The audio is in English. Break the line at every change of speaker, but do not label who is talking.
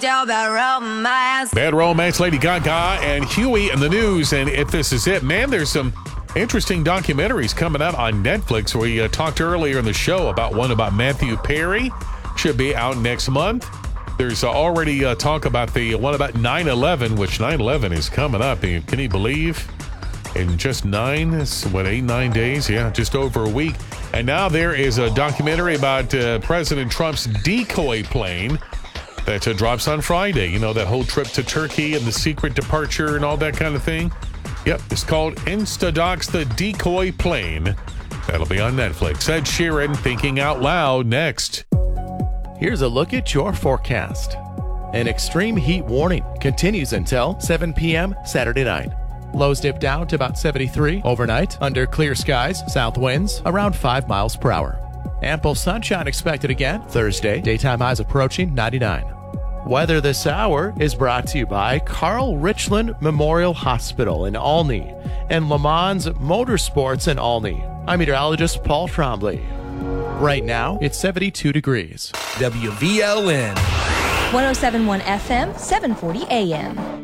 Bad Romance, Lady Gaga, and Huey in the news. And if this is it, man, there's some interesting documentaries coming out on Netflix. We talked earlier in the show about one about Matthew Perry. Should be out next month. There's already talk about the one about 9/11, which 9/11 is coming up. Can you believe? In just 9 days? Yeah, just over a week. And now there is a documentary about President Trump's decoy plane that drops on Friday. You know, that whole trip to Turkey and the secret departure and all that kind of thing. Yep, it's called Instadocs, the Decoy Plane. That'll be on Netflix. Ed Sheeran, Thinking Out Loud, next.
Here's a look at your forecast. An extreme heat warning continues until 7 p.m. Saturday night. Lows dip down to about 73 overnight under clear skies, south winds around 5 miles per hour. Ample sunshine expected again Thursday, daytime highs approaching 99. Weather this hour is brought to you by Carl Richland Memorial Hospital in Olney and Le Mans Motorsports in Olney. I'm meteorologist Paul Trombley. Right now, it's 72 degrees.
WVLN
107.1 FM, 740 AM.